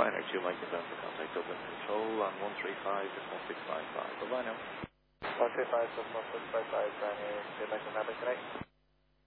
Ryanair 2 Mike November, contact Dublin Control on 135-1655. Bye-bye now. 135-1655, Ryanair 2 Mike November, connect.